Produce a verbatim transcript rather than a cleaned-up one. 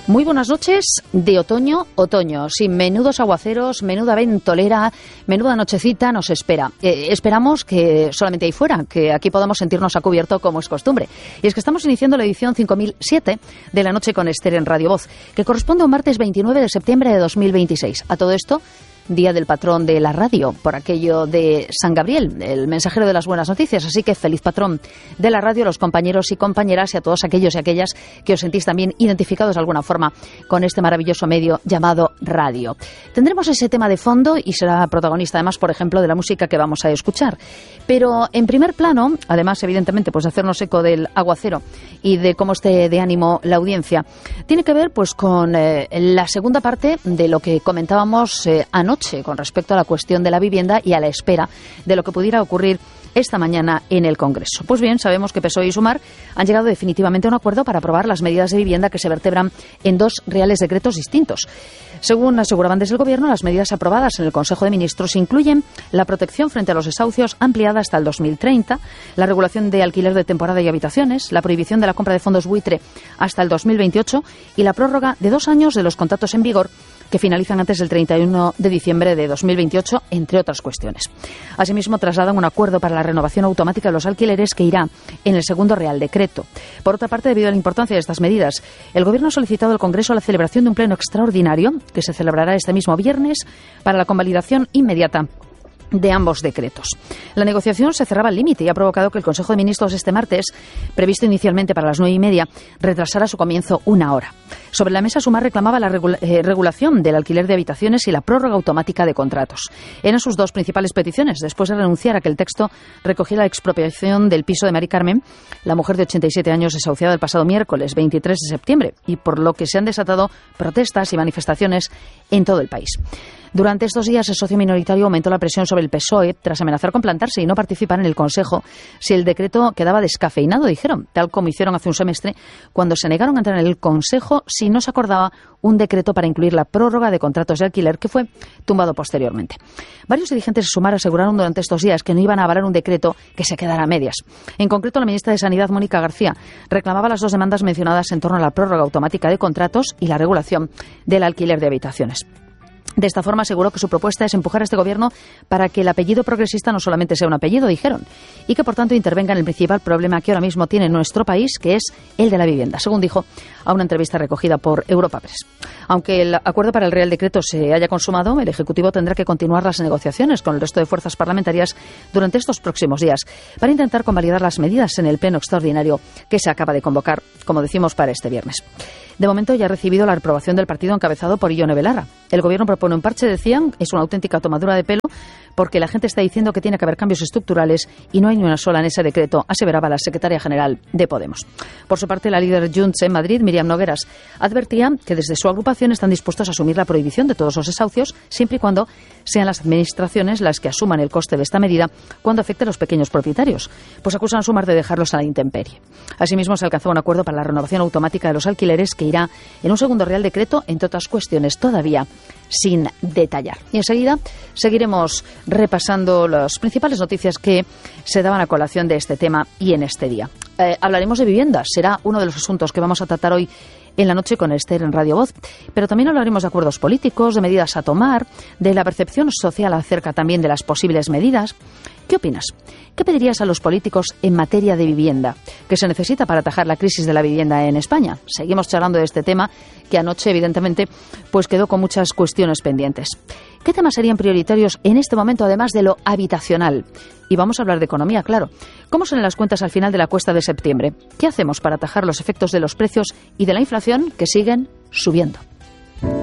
Muy buenas noches de otoño, otoño, sin menudos aguaceros, menuda ventolera, menuda nochecita nos espera. Eh, esperamos que solamente ahí fuera, que aquí podamos sentirnos a cubierto como es costumbre. Y es que estamos iniciando la edición cinco mil siete de La Noche con Esther en Radio Voz, que corresponde a un martes veintinueve de septiembre de dos mil veintiséis. A todo esto, Día del Patrón de la Radio, por aquello de San Gabriel, el mensajero de las buenas noticias. Así que feliz patrón de la radio a los compañeros y compañeras y a todos aquellos y aquellas que os sentís también identificados de alguna forma con este maravilloso medio llamado radio. Tendremos ese tema de fondo y será protagonista además, por ejemplo, de la música que vamos a escuchar. Pero en primer plano, además evidentemente pues de hacernos eco del aguacero y de cómo esté de ánimo la audiencia, tiene que ver pues con eh, la segunda parte de lo que comentábamos eh, anoche con respecto a la cuestión de la vivienda y a la espera de lo que pudiera ocurrir esta mañana en el Congreso. Pues bien, sabemos que P S O E y Sumar han llegado definitivamente a un acuerdo para aprobar las medidas de vivienda que se vertebran en dos reales decretos distintos. Según aseguraban desde el Gobierno, las medidas aprobadas en el Consejo de Ministros incluyen la protección frente a los desahucios ampliada hasta el dos mil treinta, la regulación de alquiler de temporada y habitaciones, la prohibición de la compra de fondos buitre hasta el dos mil veintiocho y la prórroga de dos años de los contratos en vigor que finalizan antes del treinta y uno de diciembre de dos mil veintiocho, entre otras cuestiones. Asimismo, trasladan un acuerdo para la renovación automática de los alquileres que irá en el segundo Real Decreto. Por otra parte, debido a la importancia de estas medidas, el Gobierno ha solicitado al Congreso la celebración de un pleno extraordinario que se celebrará este mismo viernes para la convalidación inmediata de ambos decretos. La negociación se cerraba al límite y ha provocado que el Consejo de Ministros este martes, previsto inicialmente para las nueve y media, retrasara su comienzo una hora. Sobre la mesa, Sumar reclamaba la regula- eh, regulación del alquiler de habitaciones y la prórroga automática de contratos. Eran sus dos principales peticiones, después de renunciar a que el texto recogiera la expropiación del piso de Mari Carmen, la mujer de ochenta y siete años desahuciada el pasado miércoles veintitrés de septiembre, y por lo que se han desatado protestas y manifestaciones en todo el país. Durante estos días, el socio minoritario aumentó la presión sobre el P S O E tras amenazar con plantarse y no participar en el Consejo si el decreto quedaba descafeinado, dijeron, tal como hicieron hace un semestre cuando se negaron a entrar en el Consejo si no se acordaba un decreto para incluir la prórroga de contratos de alquiler que fue tumbado posteriormente. Varios dirigentes de Sumar aseguraron durante estos días que no iban a avalar un decreto que se quedara a medias. En concreto, la ministra de Sanidad, Mónica García, reclamaba las dos demandas mencionadas en torno a la prórroga automática de contratos y la regulación del alquiler de habitaciones. De esta forma aseguró que su propuesta es empujar a este Gobierno para que el apellido progresista no solamente sea un apellido, dijeron, y que por tanto intervenga en el principal problema que ahora mismo tiene nuestro país, que es el de la vivienda, según dijo a una entrevista recogida por Europa Press. Aunque el acuerdo para el Real Decreto se haya consumado, el Ejecutivo tendrá que continuar las negociaciones con el resto de fuerzas parlamentarias durante estos próximos días para intentar convalidar las medidas en el pleno extraordinario que se acaba de convocar, como decimos, para este viernes. De momento ya ha recibido la aprobación del partido encabezado por Ione Belarra. El Gobierno propone un parche, decían, es una auténtica tomadura de pelo porque la gente está diciendo que tiene que haber cambios estructurales y no hay ni una sola en ese decreto, aseveraba la secretaria general de Podemos. Por su parte, la líder Junts en Madrid, Míriam Nogueras, advertía que desde su agrupación están dispuestos a asumir la prohibición de todos los desahucios siempre y cuando sean las administraciones las que asuman el coste de esta medida cuando afecte a los pequeños propietarios, pues acusan a Sumar de dejarlos a la intemperie. Asimismo, se alcanzó un acuerdo para la renovación automática de los alquileres que irá en un segundo Real Decreto, entre otras cuestiones todavía sin detallar. Y enseguida seguiremos repasando las principales noticias que se daban a colación de este tema y en este día. Eh, hablaremos de vivienda, será uno de los asuntos que vamos a tratar hoy en la noche con Esther en Radio Voz, pero también hablaremos de acuerdos políticos, de medidas a tomar, de la percepción social acerca también de las posibles medidas. ¿Qué opinas? ¿Qué pedirías a los políticos en materia de vivienda? ¿Qué se necesita para atajar la crisis de la vivienda en España? Seguimos charlando de este tema que anoche, evidentemente, pues quedó con muchas cuestiones pendientes. ¿Qué temas serían prioritarios en este momento, además de lo habitacional? Y vamos a hablar de economía, claro. ¿Cómo son las cuentas al final de la cuesta de septiembre? ¿Qué hacemos para atajar los efectos de los precios y de la inflación que siguen subiendo?